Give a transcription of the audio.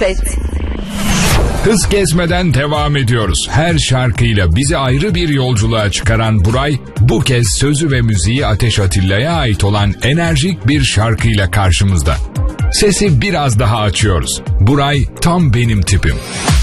keşfet. Hız kesmeden devam ediyoruz. Her şarkıyla bizi ayrı bir yolculuğa çıkaran Buray, bu kez sözü ve müziği Ateş Atilla'ya ait olan enerjik bir şarkıyla karşımızda. Sesi biraz daha açıyoruz. Buray tam benim tipim.